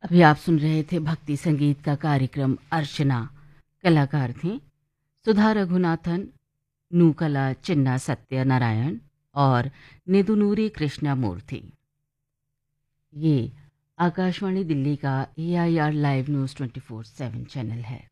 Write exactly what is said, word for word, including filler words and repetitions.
अभी आप सुन रहे थे भक्ति संगीत का कार्यक्रम अर्चना। कलाकार थे सुधा रघुनाथन, नूकला चिन्ना सत्यनारायण और निदुनूरी कृष्णमूर्ति। ये आकाशवाणी दिल्ली का ए I R live news twenty four seven channel है।